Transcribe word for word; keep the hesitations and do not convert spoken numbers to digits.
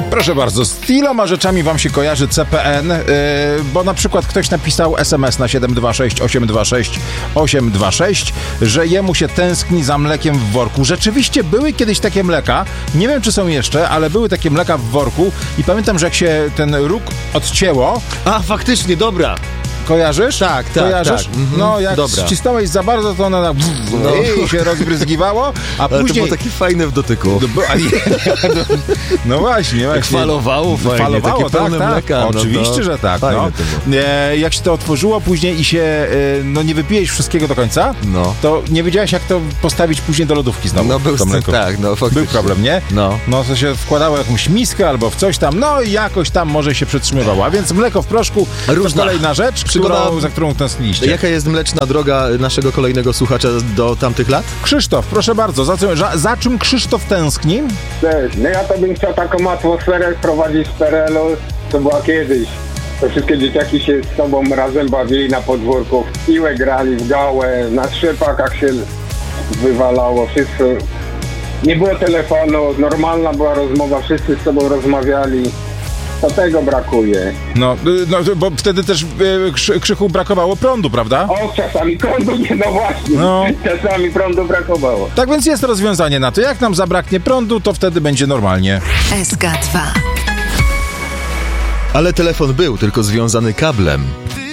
Proszę bardzo, z iloma rzeczami wam się kojarzy C P N, yy, bo na przykład ktoś napisał es em es na siedem dwa sześć osiem dwa sześć osiem dwa sześć, że jemu się tęskni za mlekiem w worku. Rzeczywiście były kiedyś takie mleka, nie wiem czy są jeszcze, ale były takie mleka w worku i pamiętam, że jak się ten róg odcięło... A, faktycznie, dobra. Kojarzysz? Tak, tak, Kojarzysz? tak. Mhm. No, jak Dobra. ścisnąłeś za bardzo, to ona tak no. i się rozbryzgiwało, a Ale później... to było takie fajne w dotyku. No, bo, ale, no, no właśnie, właśnie. Falowało fajnie, Falowało, takie pełne tak, tak. mleka. No Oczywiście, to że tak. fajne No. to było. E, jak się to otworzyło później i się e, no nie wypijesz wszystkiego do końca, No. to nie wiedziałeś, jak to postawić później do lodówki znowu. No był to z tym, mleko. tak, no faktycznie. Był problem, nie? No. No to się wkładało jakąś miskę albo w coś tam, no i jakoś tam może się przetrzymywało. A więc mleko w proszku Różna. to kolejna rzecz, Przygoda- którą, za którą tęskniliście. Jaka jest mleczna droga naszego kolejnego słuchacza do tamtych lat? Krzysztof, proszę bardzo, za, co, za, za czym Krzysztof tęskni? Cześć, no ja to bym chciał taką atmosferę wprowadzić z P R L u, co była kiedyś. To wszystkie dzieciaki się z sobą razem bawili na podwórku, w piłę grali, w gałę, na szczypakach się wywalało, wszystko. Nie było telefonu, normalna była rozmowa, wszyscy z sobą rozmawiali. To tego brakuje. No, y, no bo wtedy też y, Krzy- Krzychu brakowało prądu, prawda? O, czasami prądu nie, no właśnie, No. czasami prądu brakowało. Tak więc jest rozwiązanie na to. Jak nam zabraknie prądu, to wtedy będzie normalnie. S K dwa. Ale telefon był, tylko związany kablem.